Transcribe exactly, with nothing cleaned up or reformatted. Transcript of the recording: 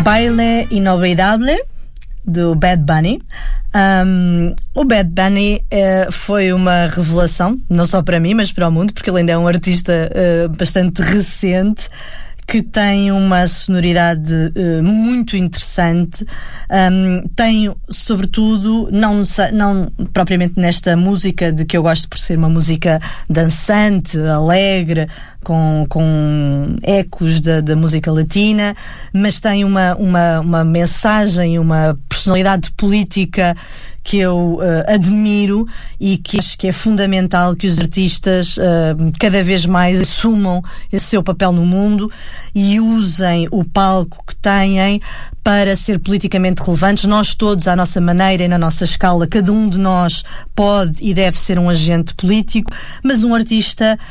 Baile Inolvidable, do Bad Bunny. Um, o Bad Bunny uh, foi uma revelação, não só para mim, mas para o mundo, porque ele ainda é um artista uh, bastante recente, que tem uma sonoridade uh, muito interessante. Um, tem, sobretudo, não, não propriamente nesta música de que eu gosto por ser uma música dançante, alegre, com, com ecos da, da música latina, mas tem uma, uma, uma mensagem, uma personalidade política que eu uh, admiro e que acho que é fundamental que os artistas uh, cada vez mais assumam esse seu papel no mundo e usem o palco que têm para ser politicamente relevantes. Nós todos, à nossa maneira e na nossa escala, cada um de nós pode e deve ser um agente político, mas um artista